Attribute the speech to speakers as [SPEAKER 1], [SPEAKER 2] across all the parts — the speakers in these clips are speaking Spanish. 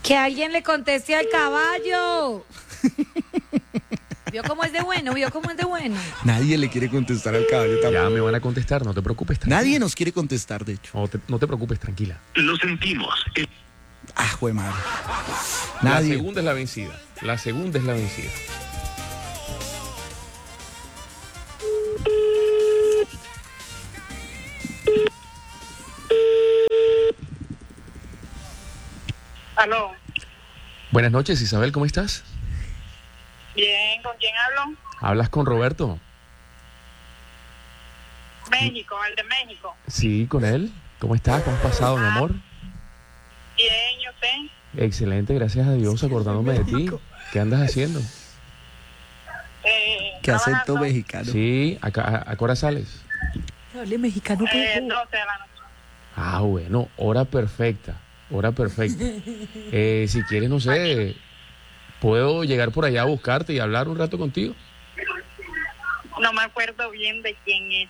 [SPEAKER 1] Que alguien le conteste al caballo. ¿Vio cómo es de bueno? ¿Vio cómo es de bueno?
[SPEAKER 2] Nadie le quiere contestar al caballo tampoco.
[SPEAKER 3] Ya me van a contestar, no te preocupes, tranquila.
[SPEAKER 2] Nadie nos quiere contestar, de hecho.
[SPEAKER 3] No te preocupes, tranquila.
[SPEAKER 4] Lo sentimos.
[SPEAKER 2] Jue madre.
[SPEAKER 3] La
[SPEAKER 2] Nadie.
[SPEAKER 3] segunda es la vencida. La segunda es la vencida.
[SPEAKER 5] Aló.
[SPEAKER 3] Buenas noches, Isabel, ¿cómo estás?
[SPEAKER 5] Bien, ¿con quién hablo?
[SPEAKER 3] ¿Hablas con Roberto?
[SPEAKER 5] México, el de México.
[SPEAKER 3] Sí, con él. ¿Cómo estás? ¿Cómo has pasado, mi amor?
[SPEAKER 5] Bien, ¿y usted?
[SPEAKER 3] Excelente, gracias a Dios, acordándome de ti. ¿Qué andas haciendo?
[SPEAKER 2] ¿Qué acento
[SPEAKER 5] trabajando.
[SPEAKER 2] mexicano?
[SPEAKER 3] Sí, ¿a qué hora sales?
[SPEAKER 1] Hable mexicano,
[SPEAKER 5] 12 de la noche.
[SPEAKER 3] Ah, bueno, hora perfecta. Hora perfecta. Si quieres, no sé, puedo llegar por allá a buscarte y hablar un rato contigo.
[SPEAKER 5] No me acuerdo bien de quién es.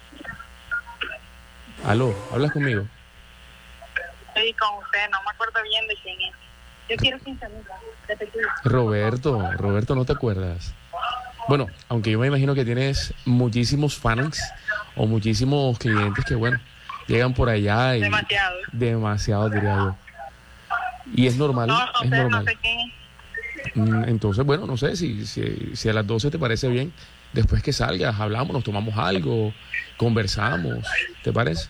[SPEAKER 3] Aló, ¿hablas conmigo?
[SPEAKER 5] Sí, con usted, no me acuerdo bien de quién es. Yo quiero 15 minutos.
[SPEAKER 3] Roberto, ¿no te acuerdas? Bueno, aunque yo me imagino que tienes muchísimos fans o muchísimos clientes que, bueno, llegan por allá y...
[SPEAKER 5] Demasiado.
[SPEAKER 3] Demasiado, diría yo. Y es normal,
[SPEAKER 5] No
[SPEAKER 3] es
[SPEAKER 5] sé,
[SPEAKER 3] normal.
[SPEAKER 5] no sé quién es.
[SPEAKER 3] Entonces, bueno, no sé si a las 12 te parece bien. Después que salgas, hablamos, nos tomamos algo, conversamos. ¿Te parece?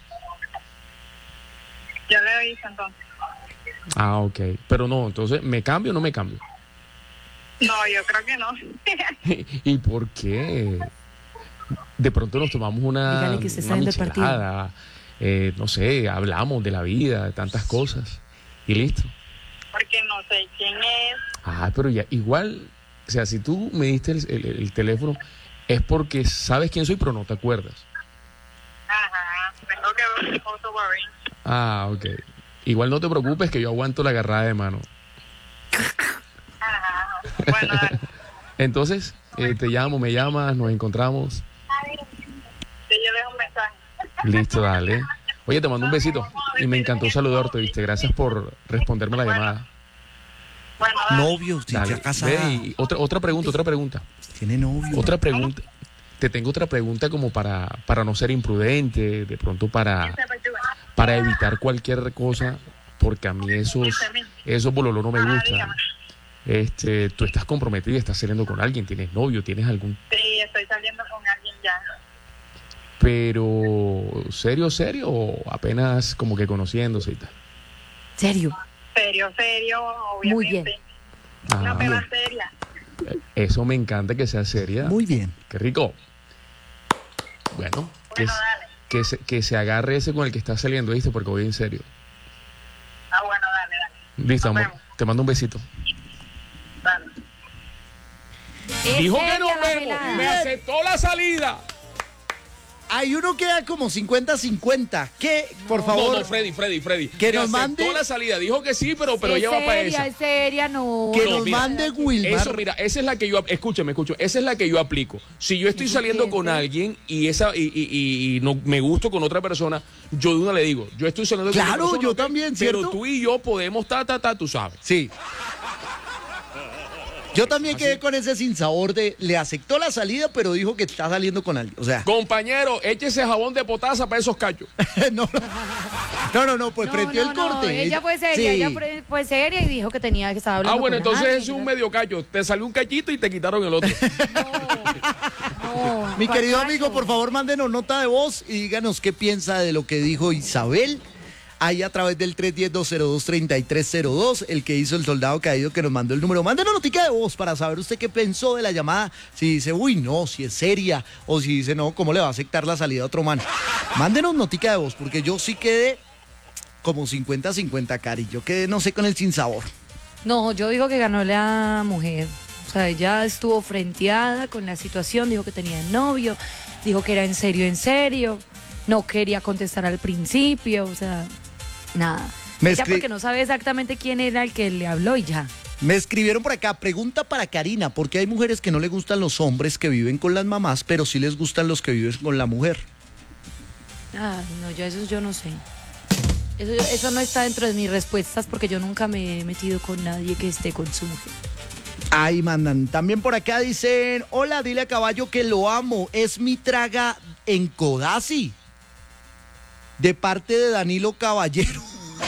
[SPEAKER 5] Ya le oí entonces.
[SPEAKER 3] Ah, ok. Pero no, entonces, ¿me cambio o no me cambio?
[SPEAKER 5] No, yo creo que no.
[SPEAKER 3] ¿Y por qué? De pronto nos tomamos una
[SPEAKER 1] Dígale que usted está viendo el partido.
[SPEAKER 3] michelada, no sé, hablamos de la vida, de tantas cosas. Y listo.
[SPEAKER 5] Porque no sé quién es.
[SPEAKER 3] Ah, pero ya, igual, o sea, si tú me diste el teléfono, es porque sabes quién soy, pero no te acuerdas.
[SPEAKER 5] Ajá, tengo que ver foto para ver.
[SPEAKER 3] Ah, ok. Igual no te preocupes que yo aguanto la agarrada de mano.
[SPEAKER 5] Ajá. Bueno, dale.
[SPEAKER 3] Entonces, te llamo, me llamas, nos encontramos.
[SPEAKER 5] Sí, yo dejo un mensaje.
[SPEAKER 3] Listo, dale. Oye, te mando un besito y me encantó saludarte, ¿viste? Gracias por responderme la llamada.
[SPEAKER 5] Bueno, dale.
[SPEAKER 2] Novio, sí,
[SPEAKER 3] Dale.
[SPEAKER 2] ya casada.
[SPEAKER 3] Ve, y otra pregunta.
[SPEAKER 2] Tiene novio.
[SPEAKER 3] Otra pregunta. Te tengo otra pregunta como para no ser imprudente, de pronto para evitar cualquier cosa, porque a mí esos bololó no me gustan. Tú estás comprometida, estás saliendo con alguien, tienes novio, tienes algún...
[SPEAKER 5] Sí, estoy saliendo con alguien ya.
[SPEAKER 3] Pero, ¿serio o apenas como que conociéndose y tal?
[SPEAKER 1] Serio.
[SPEAKER 5] Serio, obviamente.
[SPEAKER 1] Muy bien.
[SPEAKER 5] Una
[SPEAKER 3] Ah,
[SPEAKER 5] pena seria.
[SPEAKER 3] eso me encanta que sea seria.
[SPEAKER 2] Muy bien.
[SPEAKER 3] Qué rico. Bueno,
[SPEAKER 5] Bueno, dale.
[SPEAKER 3] que se agarre ese con el que está saliendo, ¿viste? Porque voy en serio.
[SPEAKER 5] Ah, bueno, dale.
[SPEAKER 3] Listo,
[SPEAKER 5] Nos
[SPEAKER 3] amor.
[SPEAKER 5] vemos.
[SPEAKER 3] Te mando un besito.
[SPEAKER 5] Dale.
[SPEAKER 3] Dijo que
[SPEAKER 1] seria
[SPEAKER 3] nos
[SPEAKER 1] la
[SPEAKER 3] vemos.
[SPEAKER 1] velada.
[SPEAKER 3] Me aceptó la salida.
[SPEAKER 2] Hay uno queda como 50-50. ¿Qué? Por
[SPEAKER 3] No,
[SPEAKER 2] favor.
[SPEAKER 3] no, Freddy.
[SPEAKER 2] Que
[SPEAKER 3] Me
[SPEAKER 2] nos
[SPEAKER 3] aceptó
[SPEAKER 2] mande-
[SPEAKER 3] la salida. Dijo que sí, pero
[SPEAKER 1] Es
[SPEAKER 3] ella va para esa.
[SPEAKER 1] es seria, no.
[SPEAKER 2] Que
[SPEAKER 3] No,
[SPEAKER 2] nos
[SPEAKER 3] mira,
[SPEAKER 2] mande Wilmar.
[SPEAKER 3] Eso, mira, esa es la que yo, escúchame, esa es la que yo aplico. Si yo estoy saliendo con alguien y no me gusto con otra persona, yo de una le digo, yo estoy saliendo con
[SPEAKER 2] Claro,
[SPEAKER 3] otra persona,
[SPEAKER 2] yo
[SPEAKER 3] ¿ok?
[SPEAKER 2] también,
[SPEAKER 3] pero
[SPEAKER 2] ¿cierto?
[SPEAKER 3] tú y yo podemos tú sabes.
[SPEAKER 2] Sí. Yo también quedé con ese sinsabor de le aceptó la salida, pero dijo que está saliendo con alguien. O sea,
[SPEAKER 3] Compañero, échese jabón de potasa para esos cachos.
[SPEAKER 2] no, pues prendió el corte.
[SPEAKER 1] Ella fue seria,
[SPEAKER 2] Sí.
[SPEAKER 1] ella fue seria y dijo que tenía que estar hablando.
[SPEAKER 3] Ah, bueno,
[SPEAKER 1] con
[SPEAKER 3] entonces
[SPEAKER 1] alguien,
[SPEAKER 3] es un
[SPEAKER 1] ¿verdad?
[SPEAKER 3] medio cacho. Te salió un cachito y te quitaron el otro.
[SPEAKER 1] No,
[SPEAKER 2] Mi querido
[SPEAKER 1] Pacacho.
[SPEAKER 2] amigo, por favor, mándenos nota de voz y díganos qué piensa de lo que dijo Isabel. Ahí a través del 310-202-3302, el que hizo el soldado caído que nos mandó el número. Mándenos notica de voz para saber usted qué pensó de la llamada. Si dice, uy, no, si es seria. O si dice, no, ¿cómo le va a aceptar la salida a otro man? Mándenos notica de voz, porque yo sí quedé como 50-50, Cari. Yo quedé, no sé, con el sinsabor.
[SPEAKER 1] No, yo digo que ganó la mujer. O sea, ella estuvo frenteada con la situación, dijo que tenía novio, dijo que era en serio, no quería contestar al principio, o sea, nada. Ella porque no sabe exactamente quién era el que le habló y ya.
[SPEAKER 2] Me escribieron por acá, pregunta para Karina, ¿por qué hay mujeres que no les gustan los hombres que viven con las mamás, pero sí les gustan los que viven con la mujer?
[SPEAKER 1] Ah, no, yo eso yo no sé. Eso no está dentro de mis respuestas porque yo nunca me he metido con nadie que esté con su mujer.
[SPEAKER 2] Ahí mandan. También por acá dicen, hola, dile a Caballo que lo amo, es mi traga en Codazzi. De parte de Danilo Caballero.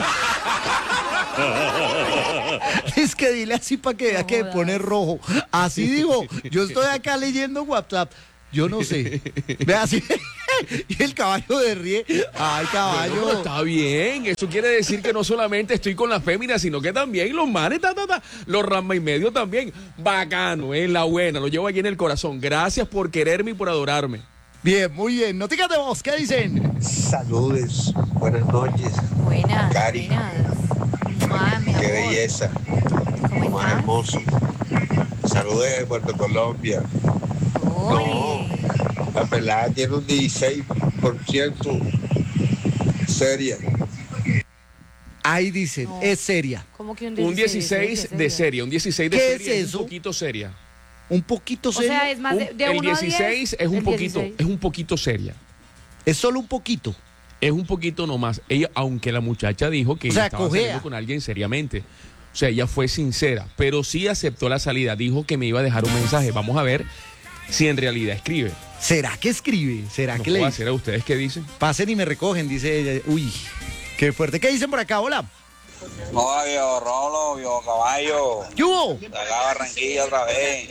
[SPEAKER 2] Es que dile así para que vea que me pone rojo. Así digo, yo estoy acá leyendo WhatsApp. Yo no sé. Vea así. Y el caballo de ríe. Ay, caballo.
[SPEAKER 3] Bueno, pero está bien. Eso quiere decir que no solamente estoy con las féminas, sino que también los manes, los rama y medio también. Bacano, la buena. Lo llevo aquí en el corazón. Gracias por quererme y por adorarme.
[SPEAKER 2] Bien, muy bien. Noticas de voz, ¿qué dicen?
[SPEAKER 4] Saludes, buenas noches.
[SPEAKER 1] Buenas,
[SPEAKER 4] Cari.
[SPEAKER 1] buenas. Mi
[SPEAKER 4] Qué
[SPEAKER 1] amor.
[SPEAKER 4] belleza,
[SPEAKER 1] ¿Cómo
[SPEAKER 4] más
[SPEAKER 1] estás?
[SPEAKER 4] hermoso. Saludos de Puerto Colombia.
[SPEAKER 1] Oye.
[SPEAKER 4] La pelada tiene un 16% seria.
[SPEAKER 2] Ahí dicen,
[SPEAKER 1] No.
[SPEAKER 2] es seria.
[SPEAKER 1] ¿Cómo que
[SPEAKER 3] Un 16 de serie. Un 16 de
[SPEAKER 2] ¿Qué
[SPEAKER 3] serie
[SPEAKER 2] es
[SPEAKER 3] es
[SPEAKER 2] eso?
[SPEAKER 3] un poquito seria.
[SPEAKER 2] Un poquito
[SPEAKER 1] O
[SPEAKER 2] seria.
[SPEAKER 1] sea, es más de
[SPEAKER 3] El
[SPEAKER 1] 1 a 10.
[SPEAKER 3] 16 es un
[SPEAKER 1] el
[SPEAKER 3] poquito,
[SPEAKER 1] 16.
[SPEAKER 3] es un poquito seria.
[SPEAKER 2] Es solo un poquito.
[SPEAKER 3] Es un poquito nomás. Ella, aunque la muchacha dijo que
[SPEAKER 2] O sea,
[SPEAKER 3] estaba
[SPEAKER 2] cojea.
[SPEAKER 3] saliendo con alguien seriamente. O sea, ella fue sincera, pero sí aceptó la salida. Dijo que me iba a dejar un mensaje. Vamos a ver si en realidad escribe.
[SPEAKER 2] ¿Será que escribe? ¿Será
[SPEAKER 3] No
[SPEAKER 2] que le
[SPEAKER 3] puedo
[SPEAKER 2] dice?
[SPEAKER 3] hacer a ustedes qué dicen.
[SPEAKER 2] Pasen y me recogen, dice ella. Uy, qué fuerte. ¿Qué dicen por acá? Hola.
[SPEAKER 6] Hola, viejo Rolo, viejo Caballo.
[SPEAKER 2] ¿Qué hubo?
[SPEAKER 6] De acá a Barranquilla otra vez.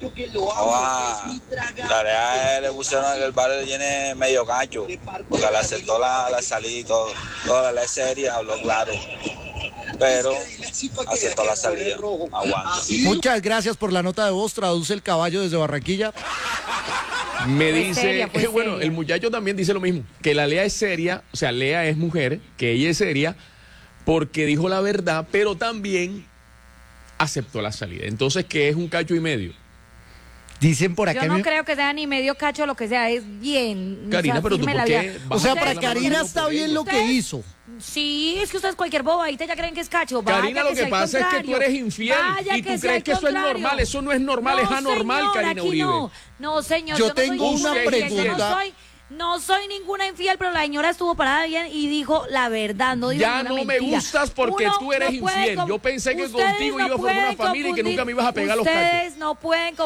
[SPEAKER 6] Hola. La realidad le pusieron que el bar le tiene medio cacho. Porque le aceptó la salida y todo. Toda la ley seria, habló claro. Pero aceptó la salida. Aguanta.
[SPEAKER 2] Muchas gracias por la nota de voz. Traduce el caballo desde Barranquilla.
[SPEAKER 3] Me
[SPEAKER 1] Fue
[SPEAKER 3] dice,
[SPEAKER 1] seria, fue
[SPEAKER 3] bueno,
[SPEAKER 1] seria.
[SPEAKER 3] el muchacho también dice lo mismo, que la Lea es seria, o sea, Lea es mujer, que ella es seria, porque dijo la verdad, pero también aceptó la salida. Entonces, ¿qué es un cacho y medio?
[SPEAKER 2] Dicen por acá.
[SPEAKER 1] Yo no creo que sea ni medio cacho lo que sea, es bien.
[SPEAKER 3] Karina, pero tú
[SPEAKER 1] firme
[SPEAKER 3] ¿por
[SPEAKER 1] la
[SPEAKER 3] qué
[SPEAKER 1] vida.
[SPEAKER 3] vas
[SPEAKER 2] O sea,
[SPEAKER 3] a
[SPEAKER 2] para
[SPEAKER 3] poner la mano
[SPEAKER 2] Karina
[SPEAKER 3] en el
[SPEAKER 2] está
[SPEAKER 3] por
[SPEAKER 2] bien
[SPEAKER 3] ello?
[SPEAKER 2] lo que hizo.
[SPEAKER 1] Sí, es que ustedes cualquier bobadita ya creen que es cacho. Vaya
[SPEAKER 3] Karina, lo que
[SPEAKER 1] sea al
[SPEAKER 3] pasa es que tú
[SPEAKER 1] contrario.
[SPEAKER 3] eres infiel
[SPEAKER 1] Vaya
[SPEAKER 3] y tú
[SPEAKER 1] sea
[SPEAKER 3] crees
[SPEAKER 1] al
[SPEAKER 3] que eso es
[SPEAKER 1] contrario.
[SPEAKER 3] normal. Eso no es normal, es anormal,
[SPEAKER 1] señor,
[SPEAKER 3] Karina
[SPEAKER 1] aquí
[SPEAKER 3] Uribe.
[SPEAKER 1] No, señor,
[SPEAKER 2] Yo
[SPEAKER 1] no
[SPEAKER 2] tengo
[SPEAKER 1] soy
[SPEAKER 2] una
[SPEAKER 1] ninguna infiel, yo
[SPEAKER 2] pregunta.
[SPEAKER 1] No soy ninguna infiel, pero la señora estuvo parada bien y dijo la verdad, no dijo
[SPEAKER 3] Ya
[SPEAKER 1] ninguna
[SPEAKER 3] no me
[SPEAKER 1] mentira.
[SPEAKER 3] gustas porque tú eres infiel. Yo pensé que
[SPEAKER 1] ustedes
[SPEAKER 3] contigo
[SPEAKER 1] no
[SPEAKER 3] iba a formar una
[SPEAKER 1] pueden
[SPEAKER 3] familia y que nunca me ibas a pegar los
[SPEAKER 1] Ustedes
[SPEAKER 3] cachos.
[SPEAKER 1] no pueden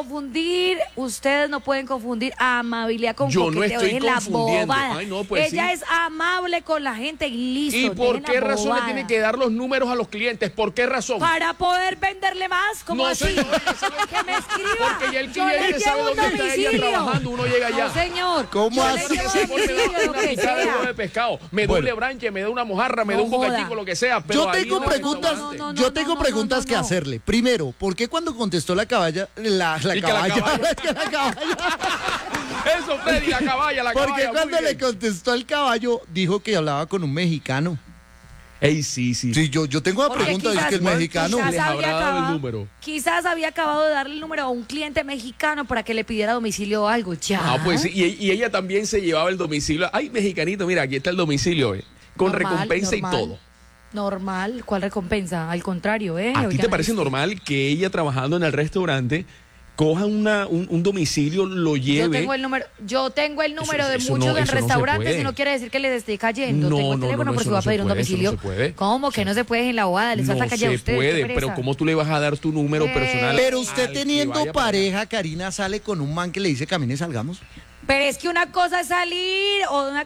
[SPEAKER 1] confundir amabilidad con
[SPEAKER 3] Yo no
[SPEAKER 1] coqueteo.
[SPEAKER 3] estoy
[SPEAKER 1] Dejen la
[SPEAKER 3] confundiendo.
[SPEAKER 1] bobada.
[SPEAKER 3] Ay, no, pues
[SPEAKER 1] Ella
[SPEAKER 3] sí.
[SPEAKER 1] es amable con la gente y listo.
[SPEAKER 3] ¿Y por
[SPEAKER 1] dejen la
[SPEAKER 3] qué razón le
[SPEAKER 1] bobada.
[SPEAKER 3] tiene que dar los números a los clientes? ¿Por qué razón?
[SPEAKER 1] Para poder venderle más, como
[SPEAKER 3] No,
[SPEAKER 1] así.
[SPEAKER 3] señor, eso no es-
[SPEAKER 1] Que me escriba.
[SPEAKER 3] Porque ya el
[SPEAKER 1] Yo le
[SPEAKER 3] cliente sabe
[SPEAKER 1] llevo un
[SPEAKER 3] dónde está ella
[SPEAKER 1] domicilio.
[SPEAKER 3] trabajando, uno llega allá.
[SPEAKER 1] No, señor.
[SPEAKER 2] ¿Cómo
[SPEAKER 1] Yo
[SPEAKER 2] así?
[SPEAKER 1] le llevo
[SPEAKER 3] Ese por me
[SPEAKER 1] domicilio,
[SPEAKER 3] da
[SPEAKER 1] lo
[SPEAKER 3] una
[SPEAKER 1] que
[SPEAKER 3] mitad de
[SPEAKER 1] sea.
[SPEAKER 3] huevo de pescado, me da un lebranche, me da una mojarra, me da
[SPEAKER 1] No
[SPEAKER 3] un
[SPEAKER 1] joda.
[SPEAKER 3] bocatico, lo que sea. Pero
[SPEAKER 2] Yo
[SPEAKER 3] ahí
[SPEAKER 2] tengo
[SPEAKER 3] en el
[SPEAKER 2] preguntas,
[SPEAKER 3] restaurante.
[SPEAKER 2] yo tengo preguntas que hacerle. Primero, ¿por qué cuando contestó la caballa, la
[SPEAKER 3] Y que la
[SPEAKER 2] caballa,
[SPEAKER 3] caballa.
[SPEAKER 2] que la caballa?
[SPEAKER 3] Eso, Freddy, la caballa, la caballa.
[SPEAKER 2] Porque
[SPEAKER 3] muy
[SPEAKER 2] cuando le
[SPEAKER 3] bien.
[SPEAKER 2] contestó al caballo, dijo que hablaba con un mexicano.
[SPEAKER 3] Ey, sí.
[SPEAKER 2] Sí, yo tengo una
[SPEAKER 1] Porque
[SPEAKER 2] pregunta, es
[SPEAKER 1] quizás-
[SPEAKER 2] que el mexicano.
[SPEAKER 1] quizás
[SPEAKER 3] les habrá dado el número.
[SPEAKER 1] Quizás había acabado de darle el número a un cliente mexicano para que le pidiera domicilio o algo. Ya.
[SPEAKER 3] Ah, pues sí, y ella también se llevaba el domicilio. Ay, mexicanito, mira, aquí está el domicilio, con
[SPEAKER 1] Normal,
[SPEAKER 3] recompensa
[SPEAKER 1] normal.
[SPEAKER 3] y todo.
[SPEAKER 1] Normal. ¿Cuál recompensa? Al contrario, ¿eh?
[SPEAKER 3] ¿A ti
[SPEAKER 1] Oigan,
[SPEAKER 3] te parece normal que ella trabajando en el restaurante coja un domicilio, lo
[SPEAKER 1] Yo
[SPEAKER 3] lleve?
[SPEAKER 1] tengo el número de
[SPEAKER 3] eso
[SPEAKER 1] muchos
[SPEAKER 3] no-
[SPEAKER 1] en
[SPEAKER 3] eso no se
[SPEAKER 1] restaurantes
[SPEAKER 3] puede.
[SPEAKER 1] y no quiere decir que les esté cayendo.
[SPEAKER 3] No,
[SPEAKER 1] tengo el
[SPEAKER 3] no,
[SPEAKER 1] teléfono
[SPEAKER 3] no,
[SPEAKER 1] por
[SPEAKER 3] eso
[SPEAKER 1] si va
[SPEAKER 3] no
[SPEAKER 1] a
[SPEAKER 3] se
[SPEAKER 1] pedir un
[SPEAKER 3] puede, eso no
[SPEAKER 1] domicilio.
[SPEAKER 3] se puede.
[SPEAKER 1] ¿Cómo que no se puede en la bobada? Les
[SPEAKER 3] No
[SPEAKER 1] falta calle a
[SPEAKER 3] se
[SPEAKER 1] ustedes.
[SPEAKER 3] puede,
[SPEAKER 1] qué
[SPEAKER 3] pero
[SPEAKER 1] pereza.
[SPEAKER 3] ¿cómo tú le vas a dar tu número personal?
[SPEAKER 2] Pero usted
[SPEAKER 3] al que
[SPEAKER 2] teniendo
[SPEAKER 3] vaya para allá?
[SPEAKER 2] pareja, Karina sale con un man que le dice camine, salgamos.
[SPEAKER 1] Pero es que una cosa es salir,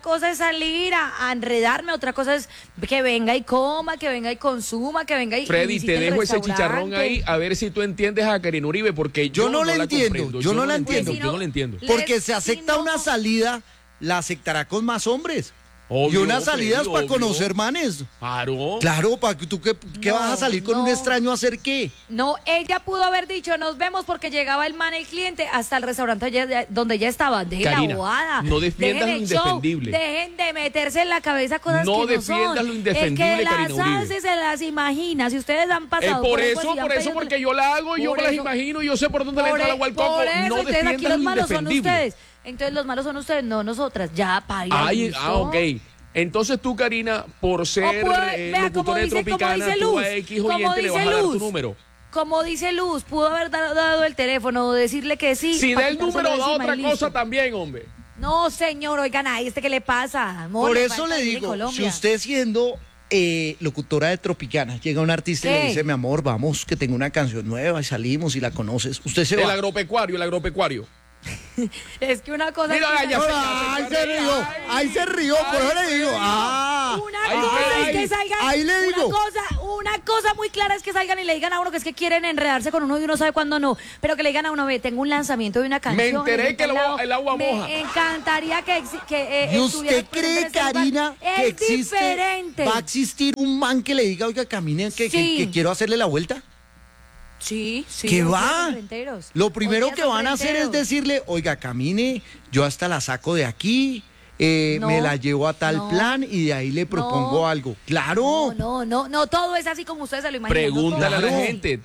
[SPEAKER 1] a enredarme, otra cosa es que venga y coma, que venga y consuma, que venga y
[SPEAKER 3] Freddy,
[SPEAKER 1] visite
[SPEAKER 3] te
[SPEAKER 1] el
[SPEAKER 3] dejo ese
[SPEAKER 1] restaurante.
[SPEAKER 3] chicharrón ahí a ver si tú entiendes a Karina Uribe, porque
[SPEAKER 2] Yo no la entiendo,
[SPEAKER 3] comprendo,
[SPEAKER 2] yo no la
[SPEAKER 3] la
[SPEAKER 2] entiendo.
[SPEAKER 1] Pues si
[SPEAKER 3] yo no la entiendo.
[SPEAKER 2] Porque
[SPEAKER 1] Les-
[SPEAKER 2] se acepta
[SPEAKER 1] si no-
[SPEAKER 2] una salida, la aceptará con más hombres.
[SPEAKER 3] Obvio,
[SPEAKER 2] y unas salidas
[SPEAKER 3] Freddy,
[SPEAKER 2] para
[SPEAKER 3] obvio.
[SPEAKER 2] conocer manes.
[SPEAKER 3] Claro.
[SPEAKER 2] Claro, para que tú qué
[SPEAKER 1] No,
[SPEAKER 2] vas a salir con un
[SPEAKER 1] no.
[SPEAKER 2] extraño a hacer qué.
[SPEAKER 1] No, ella pudo haber dicho, nos vemos porque llegaba el man, el cliente, hasta el restaurante donde ya estaba. Dejen
[SPEAKER 3] Karina,
[SPEAKER 1] la bobada.
[SPEAKER 3] no defiendas
[SPEAKER 1] Dejen
[SPEAKER 3] lo
[SPEAKER 1] el show,
[SPEAKER 3] indefendible.
[SPEAKER 1] Dejen de meterse en la cabeza cosas
[SPEAKER 3] No
[SPEAKER 1] que no son.
[SPEAKER 3] defiendas lo indefendible,
[SPEAKER 1] El que
[SPEAKER 3] Karina
[SPEAKER 1] las
[SPEAKER 3] Uribe.
[SPEAKER 1] hace se las imagina. Si ustedes han pasado
[SPEAKER 3] por
[SPEAKER 1] algo
[SPEAKER 3] eso,
[SPEAKER 1] así, han pedido-
[SPEAKER 3] porque yo la hago y yo
[SPEAKER 1] Por
[SPEAKER 3] me las
[SPEAKER 1] eso-
[SPEAKER 3] imagino y yo sé por dónde le entra el agua al coco.
[SPEAKER 1] por eso,
[SPEAKER 3] No
[SPEAKER 1] entonces aquí
[SPEAKER 3] defiendas
[SPEAKER 1] los
[SPEAKER 3] lo
[SPEAKER 1] malos son
[SPEAKER 3] indefendible.
[SPEAKER 1] ustedes. Entonces los malos son ustedes, no nosotras. Ya, paila.
[SPEAKER 3] Ay,
[SPEAKER 1] listo.
[SPEAKER 3] ok. Entonces tú, Karina, por ser
[SPEAKER 1] vea, como
[SPEAKER 3] locutora de
[SPEAKER 1] dice- como
[SPEAKER 3] Tropicana,
[SPEAKER 1] dice
[SPEAKER 3] tú
[SPEAKER 1] Luz,
[SPEAKER 3] a X
[SPEAKER 1] como
[SPEAKER 3] oyente le vas a
[SPEAKER 1] dice
[SPEAKER 3] dar tu
[SPEAKER 1] Luz.
[SPEAKER 3] número.
[SPEAKER 1] Como dice Luz, pudo haber dado el teléfono o decirle que sí.
[SPEAKER 3] Si
[SPEAKER 1] para
[SPEAKER 3] da el
[SPEAKER 1] quitárselo
[SPEAKER 3] número,
[SPEAKER 1] de
[SPEAKER 3] da
[SPEAKER 1] encima
[SPEAKER 3] otra
[SPEAKER 1] y listo.
[SPEAKER 3] cosa también, hombre.
[SPEAKER 1] No, señor, oigan, ahí, ¿qué le pasa? Amor,
[SPEAKER 2] Por
[SPEAKER 1] le
[SPEAKER 2] eso
[SPEAKER 1] falta
[SPEAKER 2] le
[SPEAKER 1] vivir en
[SPEAKER 2] digo, si
[SPEAKER 1] Colombia.
[SPEAKER 2] usted siendo locutora de Tropicana. Llega un artista y le
[SPEAKER 1] ¿Qué?
[SPEAKER 2] dice, mi amor, vamos, que tengo una canción nueva y salimos y la conoces. Usted se
[SPEAKER 3] El
[SPEAKER 2] va.
[SPEAKER 3] agropecuario.
[SPEAKER 1] Es que una cosa
[SPEAKER 3] Mira,
[SPEAKER 1] es que
[SPEAKER 3] ya sé.
[SPEAKER 2] Ay, se rió, ahí se rió, por eso le digo.
[SPEAKER 1] una cosa es que salgan,
[SPEAKER 2] ahí le digo.
[SPEAKER 1] una cosa muy clara es que salgan y le digan a uno que es que quieren enredarse con uno y uno sabe cuándo no, pero que le digan a uno, ve, tengo un lanzamiento de una canción.
[SPEAKER 3] Me enteré
[SPEAKER 1] en
[SPEAKER 3] que
[SPEAKER 1] tal lado,
[SPEAKER 3] el agua moja.
[SPEAKER 1] Me encantaría que
[SPEAKER 2] ¿Y usted cree, Karina, que
[SPEAKER 1] es diferente.
[SPEAKER 2] va a existir un man que le diga, oiga, camine, que
[SPEAKER 1] Sí.
[SPEAKER 2] quiero hacerle la vuelta?
[SPEAKER 1] Sí, sí.
[SPEAKER 2] ¿Qué
[SPEAKER 1] hoy
[SPEAKER 2] va?
[SPEAKER 1] días son frenteros.
[SPEAKER 2] Lo
[SPEAKER 1] Hoy
[SPEAKER 2] primero
[SPEAKER 1] días
[SPEAKER 2] que
[SPEAKER 1] son
[SPEAKER 2] van a hacer es
[SPEAKER 1] frenteros.
[SPEAKER 2] decirle, oiga, camine, yo hasta la saco de aquí,
[SPEAKER 1] No,
[SPEAKER 2] me la llevo a tal
[SPEAKER 1] no,
[SPEAKER 2] plan y de ahí le propongo
[SPEAKER 1] no,
[SPEAKER 2] algo. ¡Claro!
[SPEAKER 1] No, todo es así como ustedes se lo imaginan.
[SPEAKER 3] Pregúntale a la
[SPEAKER 2] Claro.
[SPEAKER 3] gente.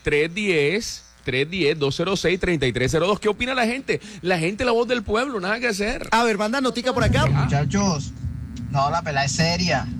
[SPEAKER 3] 310-206-3302. ¿Qué opina la gente? La gente, la voz del pueblo, nada que hacer.
[SPEAKER 2] A ver, manda notica por acá.
[SPEAKER 7] Muchachos, no, la pelada es seria.